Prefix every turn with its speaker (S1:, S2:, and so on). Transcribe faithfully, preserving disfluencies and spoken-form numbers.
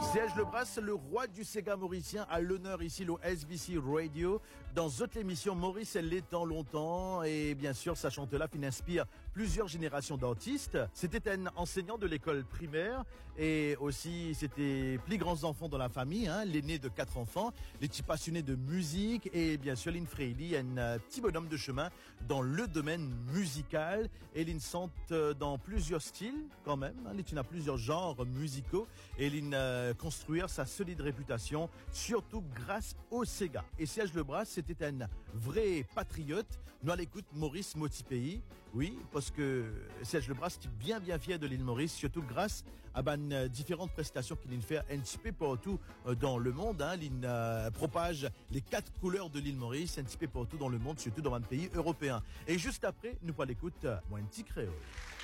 S1: Serge Lebras, le roi du Sega mauricien, a l'honneur ici au S B C Radio. Dans votre émission, Maurice, elle l'étend longtemps. Et bien sûr, sa chante-là qui inspire plusieurs générations d'artistes. C'était un enseignant de l'école primaire. Et aussi, c'était plus grands enfants dans la famille. Hein, l'aîné de quatre enfants. Les petits passionnés de musique. Et bien sûr, Lynn Freely, un euh, petit bonhomme de chemin dans le domaine musical. Et Lynn chante dans plusieurs styles, quand même. Hein, Lynn a plusieurs genres musicaux. Et Lynn euh, construire sa solide réputation, surtout grâce au Sega. Et Serge Lebras, c'était un vrai patriote. Nous à l'écoute, Maurice Motipéi. Oui, parce que Serge Lebras est bien bien fier de l'île Maurice, surtout grâce à ben, différentes prestations qu'il fait un petit peu partout dans le monde. Hein. Il euh, propage les quatre couleurs de l'île Maurice, un petit peu partout dans le monde, surtout dans un pays européen. Et juste après, nous à l'écoute, moi un petit créole.